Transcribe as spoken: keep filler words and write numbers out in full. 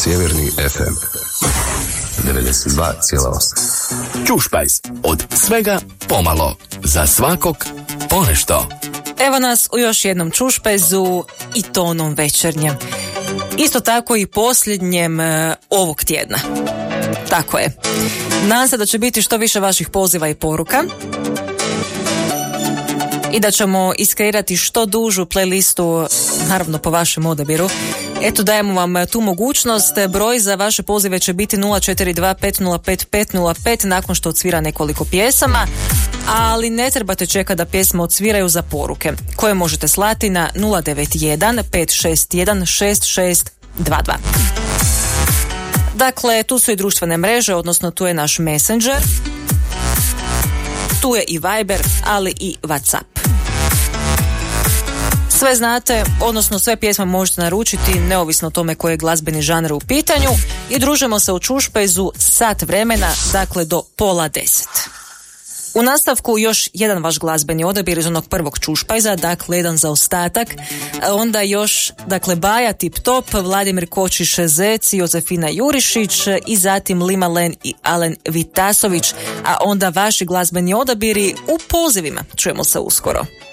Sjeverni ef em devedeset dva zarez osam. Čušpajz, od svega pomalo, za svakog ponešto. Evo nas u još jednom Čušpajzu i to onom večernjem. Isto tako i posljednjem e, ovog tjedna. Tako je. Nadam se da će biti što više vaših poziva i poruka i da ćemo iskreirati što dužu playlistu, naravno po vašem odabiru. Eto, dajemo vam tu mogućnost. Broj za vaše pozive će biti nula četiri dva pet nula pet pet nula pet nakon što odsvira nekoliko pjesama, ali ne trebate čekati da pjesme odsviraju za poruke, koje možete slati na nula devet jedan pet šest jedan šest šest dva dva. Dakle, tu su i društvene mreže, odnosno tu je naš Messenger, tu je i Viber, ali i WhatsApp. Sve znate, odnosno sve pjesme možete naručiti neovisno o tome koji je glazbeni žanr u pitanju i družimo se u Čušpajzu sat vremena, dakle do pola deset. U nastavku još jedan vaš glazbeni odabir iz onog prvog Čušpajza, dakle jedan zaostatak, onda još dakle Baja Tip Top, Vladimir Kočiš Zec, Jozefina Jurišić i zatim Lima Len i Alen Vitasović, a onda vaši glazbeni odabiri u pozivima. Čujemo se uskoro.